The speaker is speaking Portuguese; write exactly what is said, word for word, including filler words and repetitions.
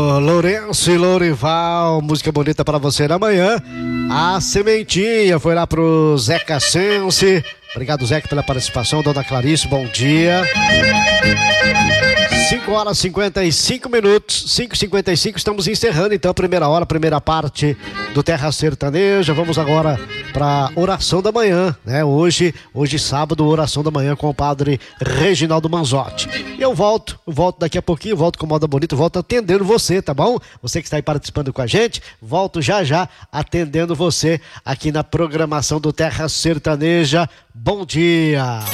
Lourenço e Lourival, música bonita para você na manhã. A sementinha foi lá pro Zeca Sense. Obrigado, Zeca, pela participação. Dona Clarice, bom dia. cinco horas e cinquenta e cinco minutos, cinco e cinquenta e cinco, estamos encerrando então a primeira hora, a primeira parte do Terra Sertaneja. Vamos agora para oração da manhã, né? Hoje, hoje sábado, oração da manhã com o padre Reginaldo Manzotti. E eu volto, eu volto daqui a pouquinho, volto com moda bonita, volto atendendo você, tá bom? Você que está aí participando com a gente, volto já já atendendo você aqui na programação do Terra Sertaneja. Bom dia!